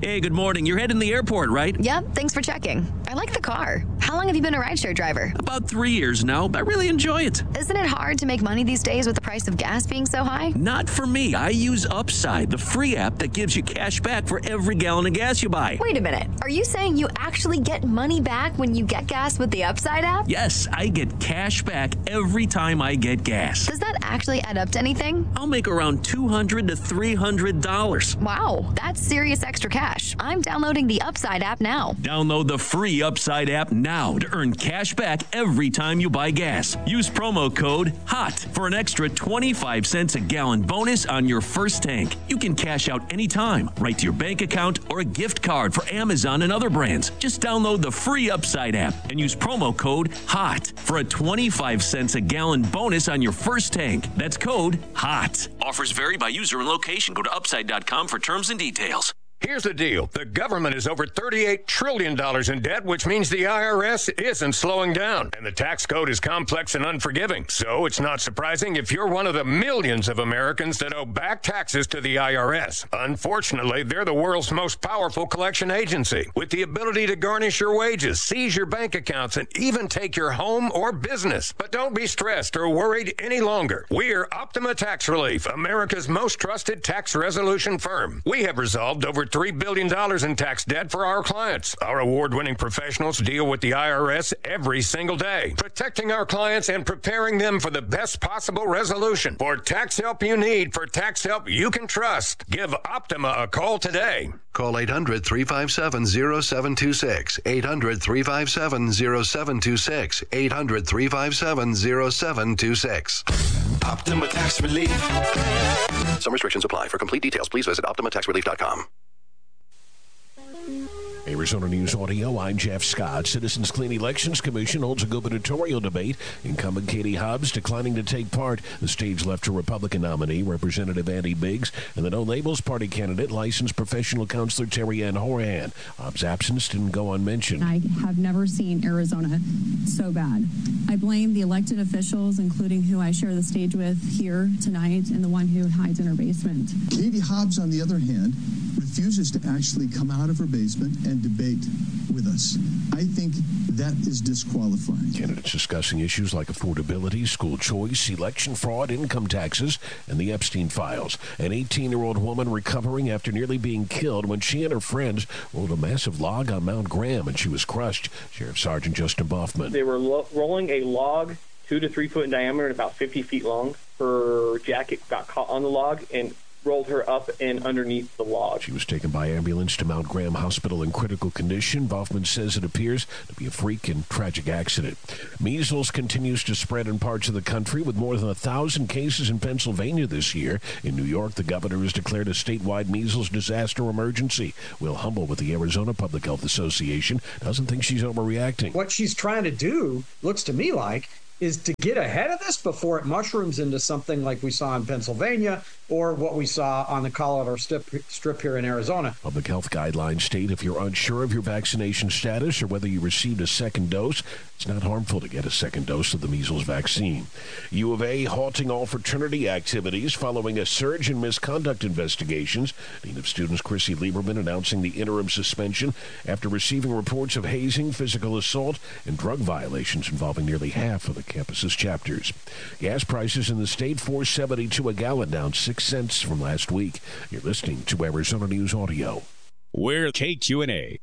Hey, good morning. You're heading to the airport, right? Yep, thanks for checking. I like the car. How long have you been a rideshare driver? About 3 years now, but I really enjoy it. Isn't it hard to make money these days with the price of gas being so high? Not for me. I use Upside, the free app that gives you cash back for every gallon of gas you buy. Wait a minute. Are you saying you actually get money back when you get gas with the Upside app? Yes, I get cash back every time I get gas. Does that actually add up to anything? I'll make around $200 to $300. Wow, that's serious extra cash. I'm downloading the Upside app now. Download the free Upside app now to earn cash back every time you buy gas. Use promo code HOT for an extra 25 cents a gallon bonus on your first tank. You can cash out anytime, right to your bank account or a gift card for Amazon and other brands. Just download the free Upside app and use promo code HOT for a 25 cents a gallon bonus on your first tank. That's code HOT. Offers vary by user and location. Go to upside.com for terms and details. Here's the deal. The government is over $38 trillion in debt, which means the IRS isn't slowing down. And the tax code is complex and unforgiving. So it's not surprising if you're one of the millions of Americans that owe back taxes to the IRS. Unfortunately, they're the world's most powerful collection agency, with the ability to garnish your wages, seize your bank accounts, and even take your home or business. But don't be stressed or worried any longer. We're Optima Tax Relief, America's most trusted tax resolution firm. We have resolved over $3 billion in tax debt for our clients. Our award-winning professionals deal with the IRS every single day, protecting our clients and preparing them for the best possible resolution. For tax help you need, for tax help you can trust, give Optima a call today. Call 800-357-0726, 800-357-0726, 800-357-0726. Optima Tax Relief. Some restrictions apply. For complete details, please visit OptimaTaxRelief.com. Arizona News Audio, I'm Jeff Scott. Citizens Clean Elections Commission holds a gubernatorial debate. Incumbent Katie Hobbs declining to take part. The stage left her Republican nominee, Representative Andy Biggs, and the No Labels Party candidate, licensed professional counselor Terry Ann Horahan. Hobbs' absence didn't go unmentioned. I have never seen Arizona so bad. I blame the elected officials, including who I share the stage with here tonight, and the one who hides in her basement. Katie Hobbs, on the other hand, refuses to actually come out of her basement and debate with us. I think that is disqualifying. Candidates discussing issues like affordability, school choice, election fraud, income taxes, and the Epstein files. An 18-year-old woman recovering after nearly being killed when she and her friends rolled a massive log on Mount Graham and she was crushed. Sheriff Sergeant Justin Boffman. They were rolling a log 2 to 3 foot in diameter and about 50 feet long. Her jacket got caught on the log and rolled her up and underneath the log. She was taken by ambulance to Mount Graham Hospital in critical condition. Boffman says it appears to be a freak and tragic accident. Measles continues to spread in parts of the country with more than 1,000 cases in Pennsylvania this year. In New York, the governor has declared a statewide measles disaster emergency. Will Humble with the Arizona Public Health Association doesn't think she's overreacting. What she's trying to do, looks to me like, is to get ahead of this before it mushrooms into something like we saw in Pennsylvania or what we saw on the Colorado Strip here in Arizona. Public health guidelines state if you're unsure of your vaccination status or whether you received a second dose, it's not harmful to get a second dose of the measles vaccine. U of A halting all fraternity activities following a surge in misconduct investigations. Dean of Students Chrissy Lieberman announcing the interim suspension after receiving reports of hazing, physical assault, and drug violations involving nearly half of the campus's chapters. Gas prices in the state, $4.72 a gallon, down 6 cents from last week. You're listening to Arizona News Audio. We're KQNA.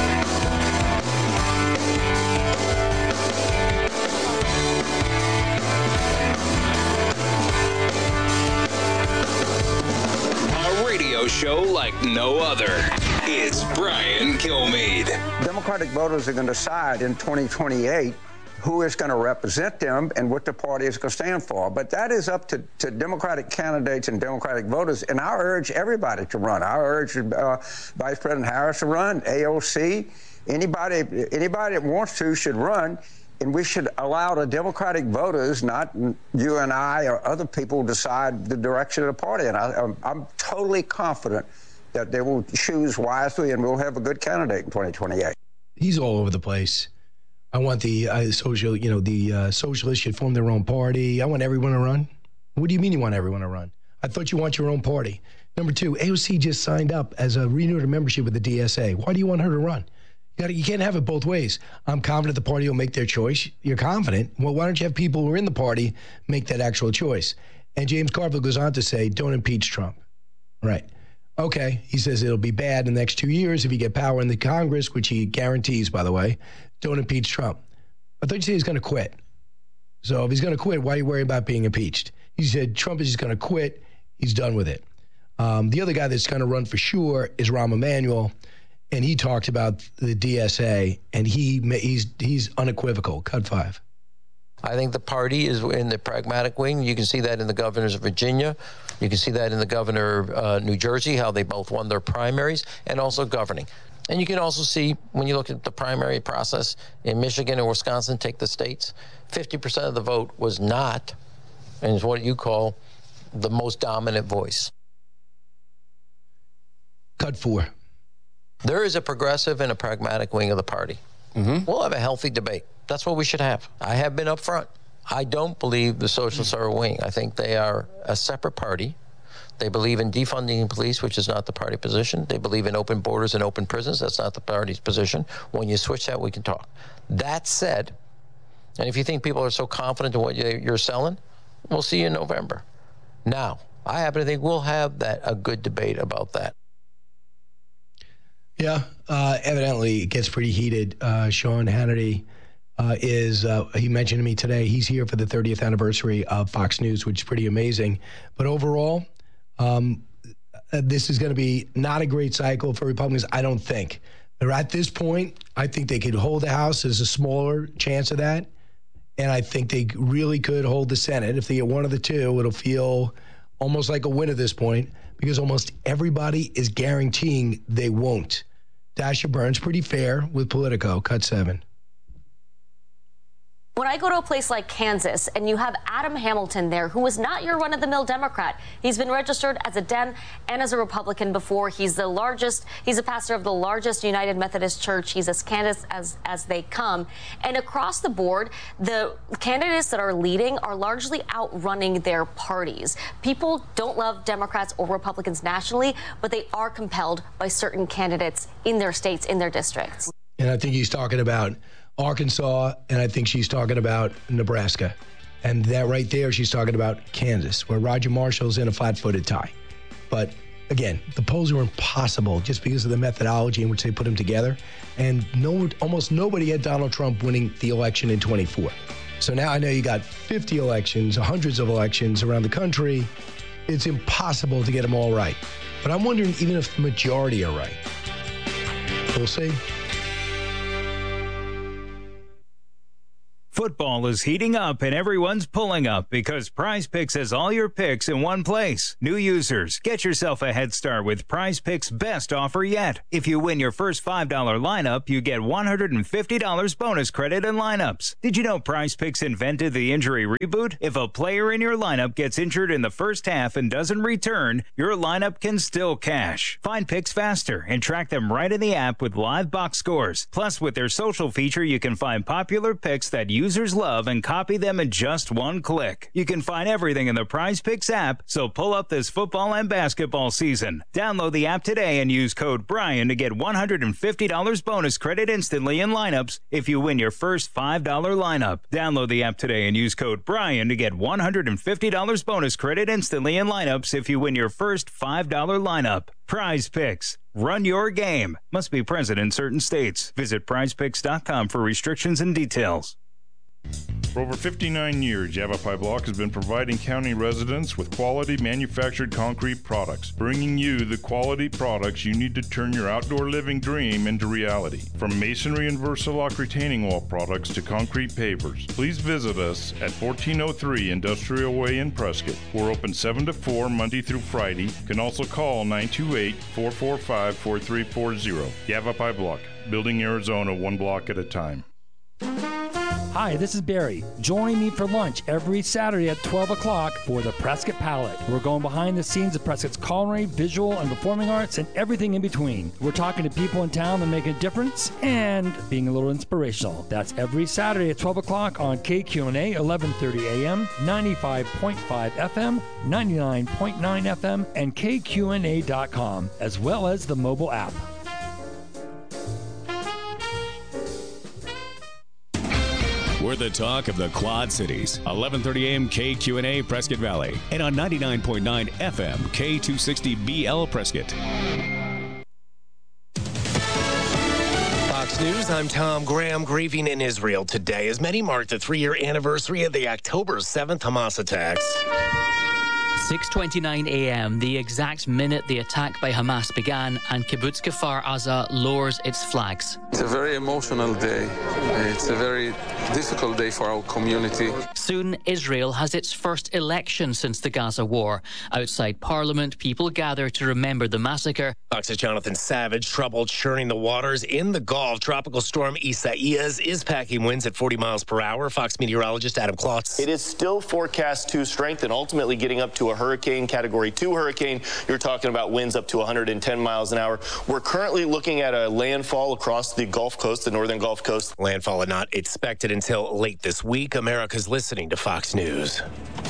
A radio show like no other. It's Brian Kilmeade. Democratic voters are going to decide in 2028 who is going to represent them and what the party is going to stand for. But that is up to Democratic candidates and Democratic voters. And I urge everybody to run. I urge Vice President Harris to run, AOC. Anybody that wants to should run. And we should allow the Democratic voters, not you and I or other people, decide the direction of the party. And I'm totally confident that they will choose wisely and we'll have a good candidate in 2028. He's all over the place. I want the socialists should form their own party. I want everyone to run. What do you mean you want everyone to run? I thought you want your own party. Number two, AOC just signed up as a renewed membership with the DSA. Why do you want her to run? You can't have it both ways. I'm confident the party will make their choice. You're confident. Well, why don't you have people who are in the party make that actual choice? And James Carville goes on to say, don't impeach Trump. Right. Okay. He says it'll be bad in the next 2 years if you get power in the Congress, which he guarantees, by the way. Don't impeach Trump. I thought you said he's going to quit. So if he's going to quit, why are you worried about being impeached? He said Trump is just going to quit. He's done with it. The other guy that's going to run for sure is Rahm Emanuel, and he talked about the DSA, and he's unequivocal. Cut 5. I think the party is in the pragmatic wing. You can see that in the governors of Virginia. You can see that in the governor of New Jersey, how they both won their primaries, and also governing. And you can also see, when you look at the primary process in Michigan and Wisconsin, take the states, 50% of the vote was not, and is what you call the most dominant voice. Cut 4. There is a progressive and a pragmatic wing of the party. Mm-hmm. We'll have a healthy debate. That's what we should have. I have been up front. I don't believe the socialists are a wing. I think they are a separate party. They believe in defunding police, which is not the party position. They believe in open borders and open prisons. That's not the party's position. When you switch that, we can talk. That said, and if you think people are so confident in what you're selling, we'll see you in November. Now, I happen to think we'll have a good debate about that. Yeah, evidently it gets pretty heated. Sean Hannity he mentioned to me today, he's here for the 30th anniversary of Fox News, which is pretty amazing. But overall, this is going to be not a great cycle for Republicans, I don't think. But at this point, I think they could hold the House. There's a smaller chance of that. And I think they really could hold the Senate. If they get one of the two, it'll feel almost like a win at this point, because almost everybody is guaranteeing they won't. Dasha Burns, pretty fair with Politico. Cut 7. When I go to a place like Kansas and you have Adam Hamilton there, who is not your run-of-the-mill Democrat. He's been registered as a Dem and as a Republican before. He's a pastor of the largest United Methodist Church. He's as Kansas as they come. And across the board, the candidates that are leading are largely outrunning their parties. People don't love Democrats or Republicans nationally, but they are compelled by certain candidates in their states, in their districts. And I think he's talking about Arkansas, and I think she's talking about Nebraska. And that right there, she's talking about Kansas, where Roger Marshall's in a flat-footed tie. But again, the polls are impossible just because of the methodology in which they put them together. And almost nobody had Donald Trump winning the election in 24. So now I know you got 50 elections, hundreds of elections around the country. It's impossible to get them all right. But I'm wondering even if the majority are right. We'll see. Football is heating up and everyone's pulling up because Prize Picks has all your picks in one place. New users, get yourself a head start with Prize Picks' best offer yet. If you win your first $5 lineup, you get $150 bonus credit in lineups. Did you know Prize Picks invented the injury reboot? If a player in your lineup gets injured in the first half and doesn't return, your lineup can still cash. Find picks faster and track them right in the app with live box scores. Plus, with their social feature, you can find popular picks that users love and copy them in just one click. You can find everything in the Prize Picks app, so pull up this football and basketball season. Download the app today and use code Brian to get $150 bonus credit instantly in lineups if you win your first $5 lineup. Download the app today and use code Brian to get $150 bonus credit instantly in lineups if you win your first $5 lineup. Prize Picks. Run your game. Must be present in certain states. Visit prizepicks.com for restrictions and details. For over 59 years, Yavapai Block has been providing county residents with quality manufactured concrete products, bringing you the quality products you need to turn your outdoor living dream into reality. From masonry and Versalock retaining wall products to concrete pavers, please visit us at 1403 Industrial Way in Prescott. We're open 7 to 4 Monday through Friday. You can also call 928-445-4340. Yavapai Block, building Arizona one block at a time. Hi, this is Barry. Join me for lunch every Saturday at 12 o'clock for the Prescott Palette. We're going behind the scenes of Prescott's culinary, visual, and performing arts and everything in between. We're talking to people in town that make a difference and being a little inspirational. That's every Saturday at 12 o'clock on KQNA, 1130 AM, 95.5 FM, 99.9 FM, and KQNA.com, as well as the mobile app. We're the talk of the Quad Cities. 1130 AM KQNA Prescott Valley. And on 99.9 FM K260BL Prescott. Fox News, I'm Tom Graham. Grieving in Israel today as many mark the 3-year anniversary of the October 7th Hamas attacks. 6:29 a.m., the exact minute the attack by Hamas began, and Kibbutz Kfar Aza lowers its flags. It's a very emotional day. It's a very difficult day for our community. Soon, Israel has its first election since the Gaza war. Outside Parliament, people gather to remember the massacre. Fox's Jonathan Savage, trouble churning the waters in the Gulf. Tropical storm Isaias is packing winds at 40 miles per hour. Fox meteorologist Adam Klotz. It is still forecast to strengthen, ultimately getting up to a hurricane, Category 2 hurricane. You're talking about winds up to 110 miles an hour. We're currently looking at a landfall across the Gulf Coast, the northern Gulf Coast. Landfall not expected until late this week. America's listening to Fox News.